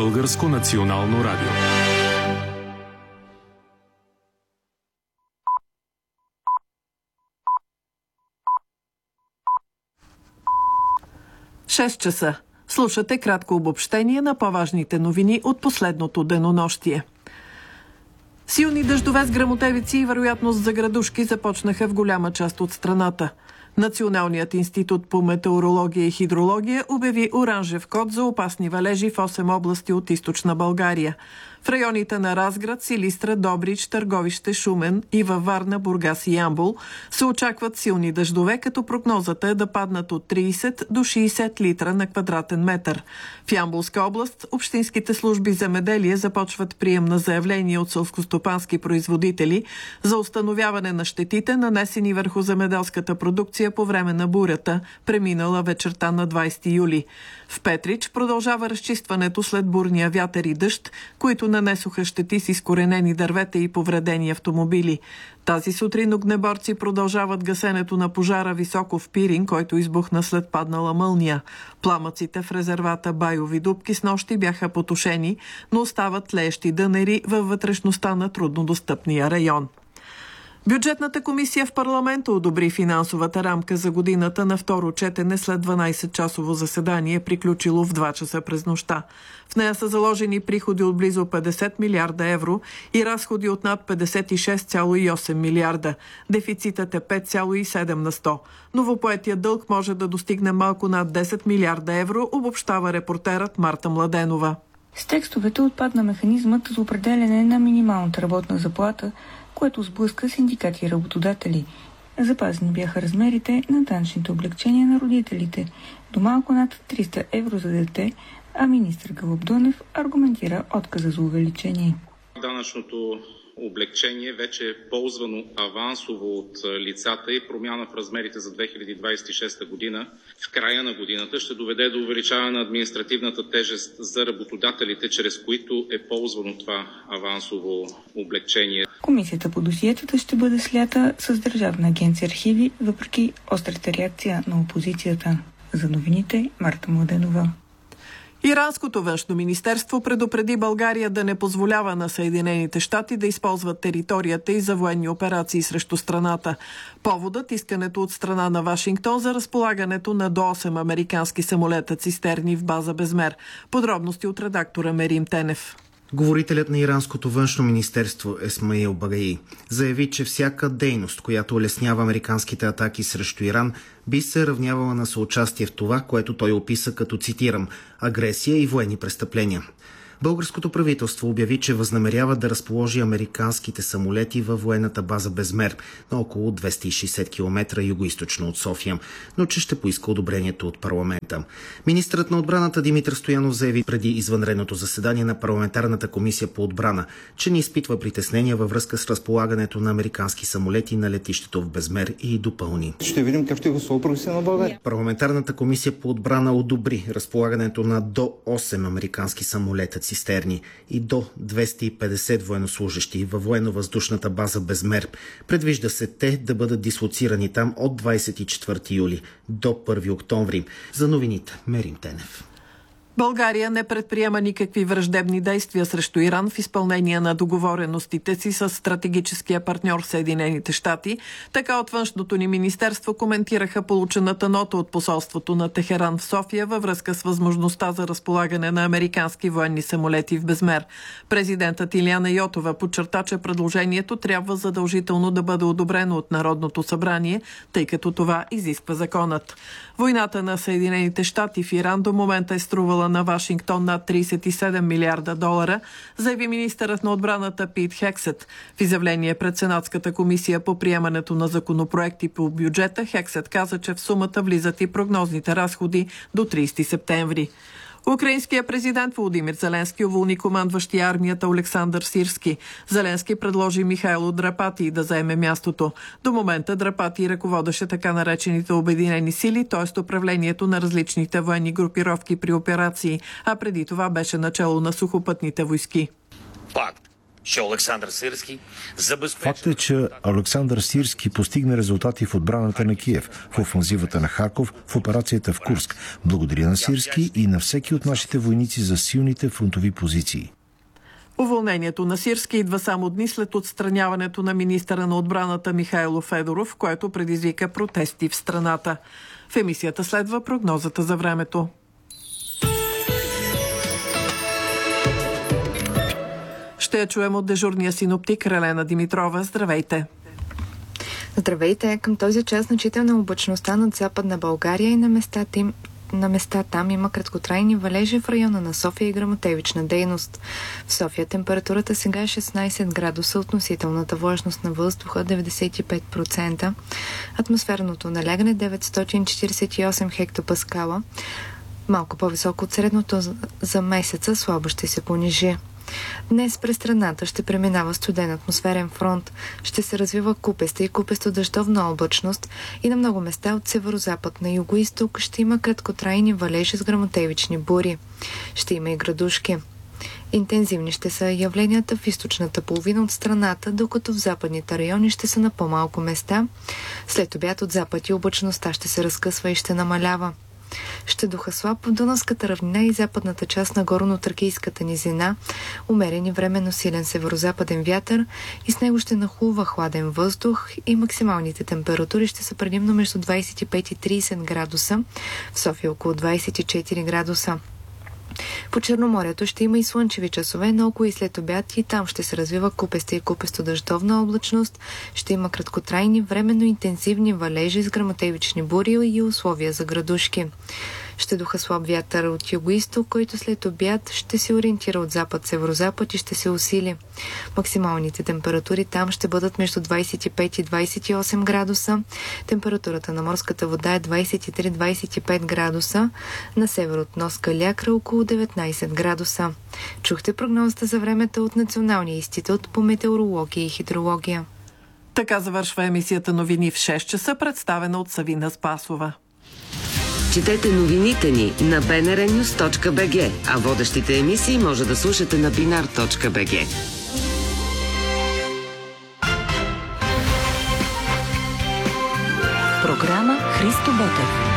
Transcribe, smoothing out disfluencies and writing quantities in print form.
Българско национално радио. Шест часа. Слушате кратко обобщение на по-важните новини от последното денонощие. Силни дъждове с гръмотевици и вероятност за градушки започнаха в голяма част от страната. Националният институт по метеорология и хидрология обяви оранжев код за опасни валежи в 8 области от източна България. В районите на Разград, Силистра, Добрич, Търговище, Шумен и във Варна, Бургас и Ямбол се очакват силни дъждове, като прогнозата е да паднат от 30 до 60 литра на квадратен метър. В Ямболска област общинските служби земеделие започват прием на заявления от селскостопански производители за установяване на щетите, нанесени върху земеделската продукция по време на бурята, преминала вечерта на 20 юли. В Петрич продължава разчистването след бурния вятър и дъжд, които нанесоха щети с изкоренени дървета и повредени автомобили. Тази сутрин огнеборци продължават гасенето на пожара високо в Пирин, който избухна след паднала мълния. Пламъците в резервата Байови дупки снощи бяха потушени, но остават тлеещи дънери във вътрешността на труднодостъпния район. Бюджетната комисия в парламента одобри финансовата рамка за годината на второ четене след 12-часово заседание, приключило в 2 часа през нощта. В нея са заложени приходи от близо 50 милиарда евро и разходи от над 56,8 милиарда. Дефицитът е 5,7 на 100. Новопоетият дълг може да достигне малко над 10 милиарда евро, обобщава репортерът Марта Младенова. С текстовете отпадна механизмът за определяне на минималната работна заплата, което сблъска синдикати и работодатели. Запазени бяха размерите на данъчните облекчения на родителите до малко над 300 евро за дете, а министър Гълъб Донев аргументира отказа за увеличение. Данъчното облекчение вече е ползвано авансово от лицата и промяна в размерите за 2026 година в края на годината ще доведе до увеличаване на административната тежест за работодателите, чрез които е ползвано това авансово облекчение. Комисията по досиетата ще бъде слята с Държавна агенция архиви, въпреки острата реакция на опозицията. За новините Марта Младенова. Иранското външно министерство предупреди България да не позволява на Съединените щати да използват територията и за военни операции срещу страната. Поводът – искането от страна на Вашингтон за разполагането на до 8 американски самолета цистерни в база Безмер. Подробности от редактора Мерим Тенев. Говорителят на иранското външно министерство Есмаил Багаи заяви, че всяка дейност, която улеснява американските атаки срещу Иран, би се равнявала на съучастие в това, което той описа като, цитирам, агресия и военни престъпления. Българското правителство обяви, че възнамерява да разположи американските самолети във военната база Безмер на около 260 км югоизточно от София, но че ще поиска одобрението от парламента. Министърът на отбраната Димитър Стоянов заяви преди извънредното заседание на парламентарната комисия по отбрана, че не изпитва притеснения във връзка с разполагането на американски самолети на летището в Безмер и допълни. Ще видим как ще го съобрази на България. Парламентарната комисия по отбрана одобри разполагането на до 8 американски самолета цистерни и до 250 военнослужащи във военно-въздушната база Безмер. Предвижда се те да бъдат дислоцирани там от 24 юли до 1 октомври. За новините Мерим Тенев. България не предприема никакви враждебни действия срещу Иран в изпълнение на договореностите си с стратегическия партньор Съединените щати. Така от външното ни министерство коментираха получената нота от посолството на Техеран в София във връзка с възможността за разполагане на американски военни самолети в Безмер. Президентът Илияна Йотова подчерта, че предложението трябва задължително да бъде одобрено от Народното събрание, тъй като това изисква законът. Войната на Съединените щати в Иран до момента е струвала на Вашингтон над 37 милиарда долара, заяви министърът на отбраната Пит Хексет. В изявление пред Сенатската комисия по приемането на законопроекти по бюджета, Хексет каза, че в сумата влизат и прогнозните разходи до 30 септември. Украинският президент Володимир Зеленски уволни командващия армията Олександър Сирски. Зеленски предложи Михайло Драпати да заеме мястото. До момента Драпати ръководеше така наречените обединени сили, т.е. управлението на различните военни групировки при операции, а преди това беше начало на сухопътните войски. Факт. Факт е, че Олександър Сирски постигна резултати в отбраната на Киев, в офанзивата на Харков, в операцията в Курск. Благодаря на Сирски и на всеки от нашите войници за силните фронтови позиции. Уволнението на Сирски идва само дни след отстраняването на министъра на отбраната Михайло Федоров, което предизвика протести в страната. В емисията следва прогнозата за времето. Ще я чуем от дежурния синоптик Ралена Димитрова. Здравейте! Здравейте! Към този час значителна облачността над Западна България и на места там има краткотрайни валежи в района на София и гръмотевична дейност. В София температурата сега е 16 градуса, относителната влажност на въздуха 95%, атмосферното налягане 948 хектопаскала, малко по-високо от средното за месеца, слабо ще се понижи. Днес през страната ще преминава студен атмосферен фронт, ще се развива купеста и купесто-дъждовна облачност и на много места от северозапад на югоизток ще има краткотрайни валежи с гръмотевични бури. Ще има и градушки. Интензивни ще са явленията в източната половина от страната, докато в западните райони ще са на по-малко места. След обяд от запад и облачността ще се разкъсва и ще намалява. Ще духа слаб в Дунавската равнина и западната част на горно-тракийската низина, умерен и временно силен северозападен вятър и с него ще нахлува хладен въздух и максималните температури ще са предимно между 25 и 30 градуса, в София около 24 градуса. По Черноморието ще има и слънчеви часове, но около и след обяд и там ще се развива купеста и купесто-дъждовна облачност, ще има краткотрайни, временно интензивни валежи с гръмотевични бури и условия за градушки. Ще духа слаб вятър от югоизток, който след обяд ще се ориентира от запад-северозапад и ще се усили. Максималните температури там ще бъдат между 25 и 28 градуса. Температурата на морската вода е 23-25 градуса. На север от нос Калиакра около 19 градуса. Чухте прогнозата за времето от Националния институт по метеорология и хидрология. Така завършва емисията новини в 6 часа, представена от Савина Спасова. Четете новините ни на bnrnews.bg, а водещите емисии може да слушате на binar.bg. Програма Христо Ботев.